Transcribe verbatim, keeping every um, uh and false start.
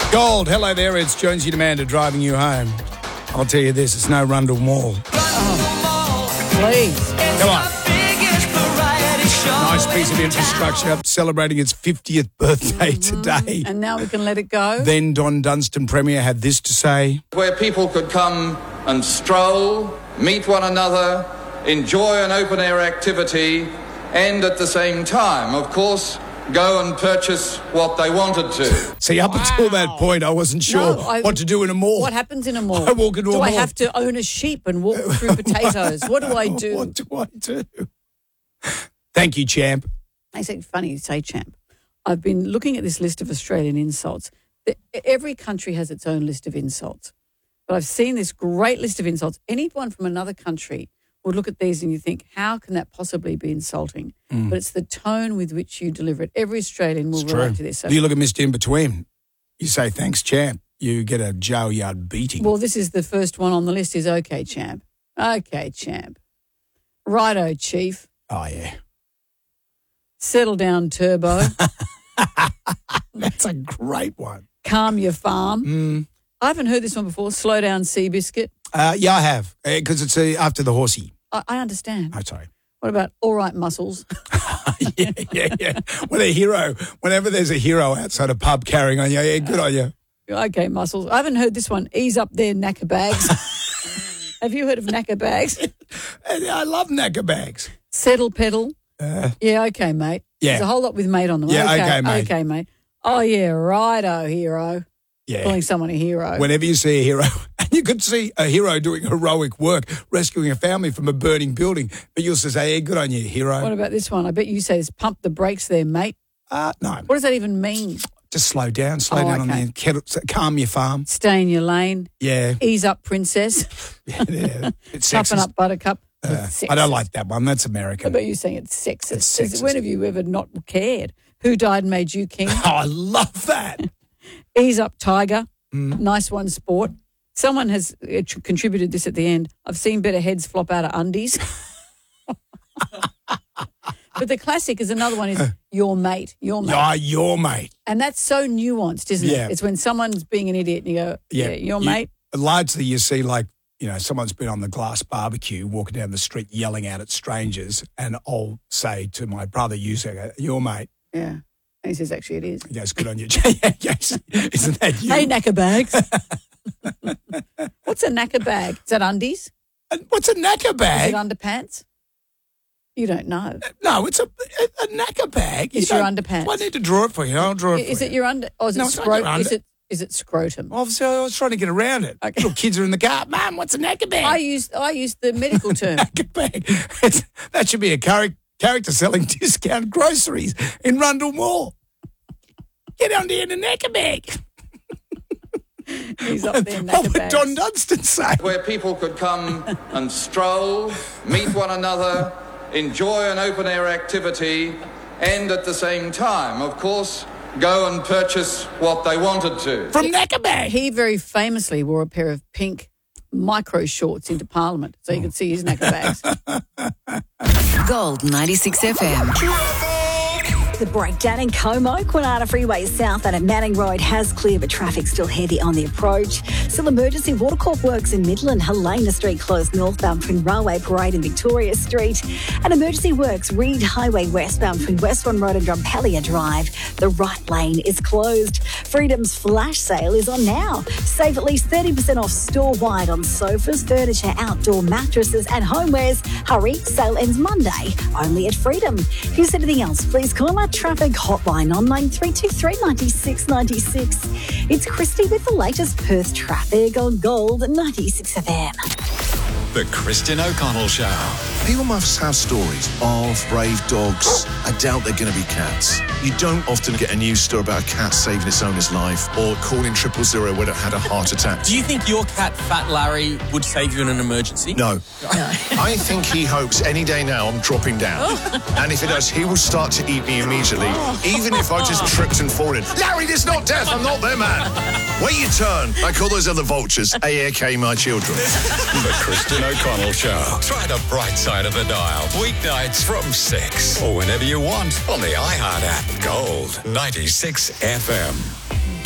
Gold, hello there, it's Jonesy Demander driving you home. I'll tell you this, it's no Rundle Mall. Oh, please. Come on. Nice piece of infrastructure celebrating its fiftieth birthday Mm-hmm. today. And now we can let it go. Then Don Dunstan Premier had this to say. Where people could come and stroll, meet one another, enjoy an open-air activity, and at the same time, of course, go and purchase what they wanted to. See, up Wow. until that point, I wasn't sure No, I- what to do in a mall. What happens in a mall? I walk into do a I mall. have to own a sheep and walk through potatoes? What do I do? What do I do? Thank you, champ. It's actually funny you say champ. I've been looking at this list of Australian insults. The- Every country has its own list of insults. But I've seen this great list of insults. Anyone from another country would look at these and you think, how can that possibly be insulting? Mm. But it's the tone with which you deliver it. Every Australian will It's relate true. to this. So, You look at Mister In Between. You say, thanks, champ. You get a jail yard beating. well, this is the first one on the list is okay, champ. Okay, champ. Righto, chief. oh, yeah. Settle down, turbo. That's a great one. Calm your farm. Mm. I haven't heard this one before. Slow down, Seabiscuit. Uh, yeah, I have. Because it's uh, after the horsey. I, I understand. Oh, sorry. What about all right muscles? yeah, yeah, yeah. When a hero, whenever there's a hero outside a pub carrying on you, yeah, good on you. Okay, muscles. I haven't heard this one. Ease up there, knacker bags. Have you heard of knacker bags? I love knacker bags. Settle pedal. Uh, Yeah, okay, mate. Yeah. There's a whole lot with mate on them. Yeah, okay, mate. Okay, mate. Oh, yeah, righto, hero. yeah. Calling someone a hero. Whenever you see a hero, and you could see a hero doing heroic work, rescuing a family from a burning building, but you'll say, hey, good on you, hero. What about this one? I bet you say this, pump the brakes there, mate. Uh, no, What does that even mean? just slow down, slow Oh, down on okay. the kettle, calm your farm. Stay in your lane. Yeah, Ease up, princess. yeah, yeah. It's Toughen sexist. up, buttercup. Uh, It's I don't sexist. like that one. That's I American. bet you're saying it's sexist. It's Is- sexist. When have you ever not cared? Who died and made you king? Oh, I love that. Ease up, tiger. Mm. Nice one, sport. Someone has uh, tr- contributed this at the end. I've seen better heads flop out of undies. But the classic is another one is your mate, your mate. Ah, your mate. And that's so nuanced, isn't Yeah. it? It's when someone's being an idiot and you go, yeah, your You- mate. Largely, you see like, you know, someone's been on the glass barbecue, walking down the street, yelling out at strangers, and I'll say to my brother, you say, your mate. Yeah. And he says, actually, it is. He goes, good on you. yeah, yes. Isn't that you? Hey, knacker bags. What's a knacker bag? Is that undies? And what's a knacker Is bag? it underpants? You don't know. No, it's a, a, a knacker bag. You It's your don't- underpants. Do I need to draw it for you? I'll draw it Is for it you. your under? Or is it No, it's not scro- your under- Is it is it scrotum? Obviously, I was trying to get around it. Okay. Little kids are in the car. Mum, what's a knacker bag? I used I used the medical term. Knacker bag. It's, that should be a char- character selling discount groceries in Rundle Mall. Get on there in a knacker bag. He's up there, What knacker would bags. Don Dunstan say? Where people could come and stroll, meet one another, enjoy an open-air activity, and at the same time, of course, go and purchase what they wanted to. From knacker bag. He very famously wore a pair of pink micro shorts into Parliament, so you could see his knacker bags. Gold ninety-six F M. The breakdown in Como, Kwinana Freeway south and at Manning Road has cleared, but traffic still heavy on the approach. Still emergency Watercorp works in Midland, Helena Street closed northbound between Railway Parade and Victoria Street. And emergency works Reed Highway westbound between Westbourne Road and Drumpelia Drive. The right lane is closed. Freedom's flash sale is on now. Save at least thirty percent off store-wide on sofas, furniture, outdoor mattresses and homewares. Hurry, sale ends Monday, only at Freedom. If there's anything else, please call our traffic hotline on nine three two three nine six nine six. It's Christy with the latest Perth traffic on Gold ninety-six F M. The Christian O'Connell Show. People must have stories of brave dogs. I doubt they're going to be cats. You don't often get a news story about a cat saving its owner's life or calling triple zero when it had a heart attack. Do you think your cat, Fat Larry, would save you in an emergency? No. I think he hopes any day now I'm dropping down. And if it does, he will start to eat me immediately, even if I just tripped and fallen. Larry, this is not death. I'm not their man. Wait your turn. Like all those other vultures, A A K my children. The Christian O'Connell Show. Try the bright side of the dial. Weeknights from six or whenever you want on the iHeart app. Gold ninety-six F M.